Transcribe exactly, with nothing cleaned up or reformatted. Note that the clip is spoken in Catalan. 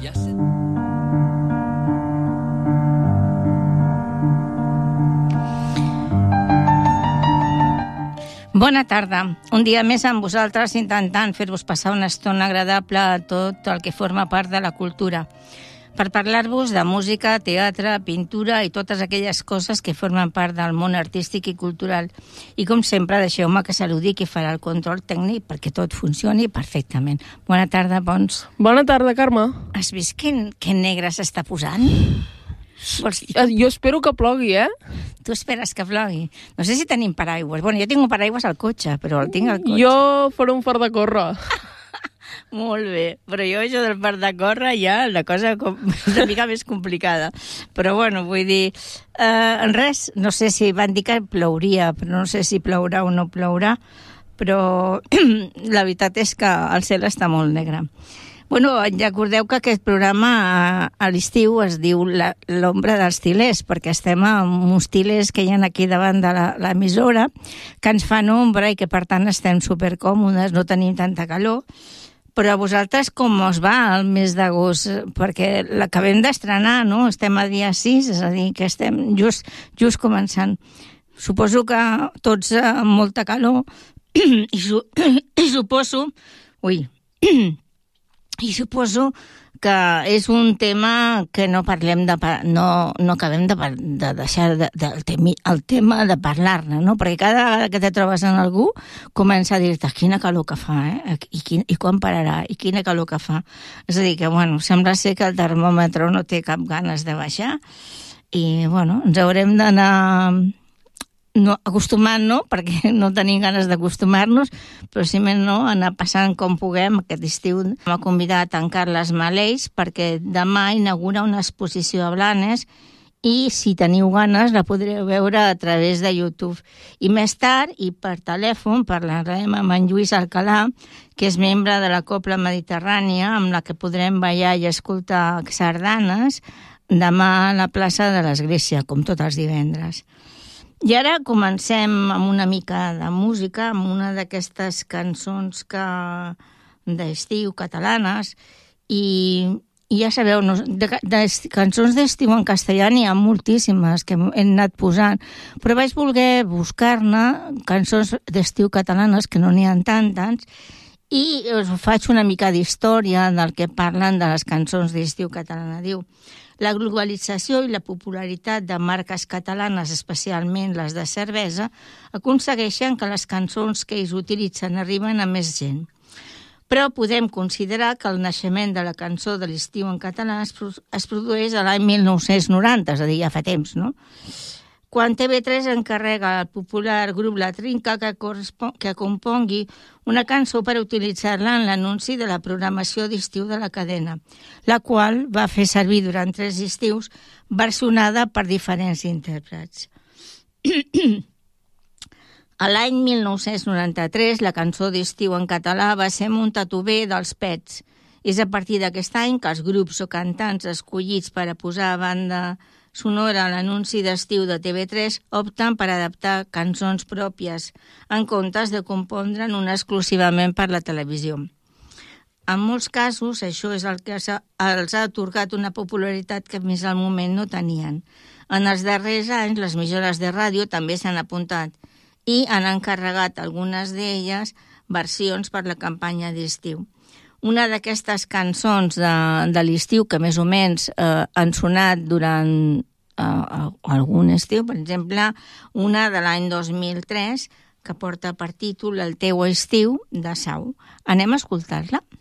Bona tarda. Un dia més amb vosaltres intentant fer-vos passar una estona agradable a tot el que forma part de la cultura, per parlar-vos de música, teatre, pintura i totes aquelles coses que formen part del món artístic i cultural. I com sempre, deixeu-me que saludi qui farà el control tècnic perquè tot funcioni perfectament. Bona tarda, Pons. Bona tarda, Carme. Has vist que, que negre s'està posant? Vols dir? Jo espero que plogui, eh? Tu esperes que plogui. No sé si tenim paraigües. Bueno, jo tinc un paraigües al cotxe, però el tinc al cotxe. Jo faré un fart de córrer. Molt bé, però jo això del fart de córrer ja la cosa com, una mica més complicada. Però bueno, vull dir, eh, res, no sé si van dir que plouria, però no sé si plourà o no plourà, però la veritat és que el cel està molt negre. Bueno, recordeu que aquest programa a, a l'estiu es diu la, l'ombra dels tilers, perquè estem amb uns tilers que hi ha aquí davant de la, l'emissora, que ens fan ombra i que per tant estem supercòmodes, no tenim tanta calor. Però a vosaltres com us va el mes d'agost? Perquè l'acabem d'estrenar, no? Estem a dia sis, és a dir, que estem just, just començant. Suposo que tots amb molta calor i, su, i suposo... Ui... I suposo que és un tema que no parlem de... no, no acabem de, de deixar de, de, el, temi, el tema de parlar-ne, no? Perquè cada vegada que te trobes en algú comença a dir-te quina calor que fa, eh? I, quin, i quan pararà, i quina calor que fa. És a dir, que, bueno, sembla ser que el termòmetre no té cap ganes de baixar i, bueno, ens haurem d'anar... no, acostumant, no, perquè no tenim ganes d'acostumar-nos, però si més no, anar passant com puguem. Aquest estiu m'ha convidat en Carles Maleix perquè demà inaugura una exposició a Blanes i si teniu ganes la podreu veure a través de YouTube. I més tard, i per telèfon, parlarem amb en Lluís Alcalà, que és membre de la Cobla Mediterrània, amb la que podrem ballar i escoltar sardanes demà a la plaça de l'Església, com tots els divendres. I ara comencem amb una mica de música, amb una d'aquestes cançons que d'estiu catalanes, i, i ja sabeu, no, de, de cançons d'estiu en castellà n'hi ha moltíssimes que hem anat posant, però vaig voler buscar-ne cançons d'estiu catalanes, que no n'hi ha tantes, i us faig una mica d'història del que parlen de les cançons d'estiu catalana. Diu: la globalització i la popularitat de marques catalanes, especialment les de cervesa, aconsegueixen que les cançons que ells utilitzen arriben a més gent. Però podem considerar que el naixement de la cançó de l'estiu en català es, es produeix a l'any mil nou-cents noranta, és a dir, ja fa temps, no? Quan T V tres encarrega al popular grup La Trinca que, que compongui una cançó per utilitzar-la en l'anunci de la programació d'estiu de la cadena, la qual va fer servir durant tres estius, versionada per diferents intèrprets. A l'any mil nou-cents noranta-tres, la cançó d'estiu en català va ser Montatubé dels Pets. És a partir d'aquest any que els grups o cantants escollits per a posar a banda sonora a l'anunci d'estiu de T V tres opten per adaptar cançons pròpies en comptes de compondre'n una exclusivament per la televisió. En molts casos, això és el que els ha atorgat una popularitat que fins al moment no tenien. En els darrers anys, les emissores de ràdio també s'han apuntat i han encarregat algunes d'elles versions per la campanya d'estiu. Una d'aquestes cançons de, de l'estiu que més o menys eh, han sonat durant eh, algun estiu, per exemple, una de l'any dos mil tres que porta per títol El teu estiu, de Sau. Anem a escoltar-la.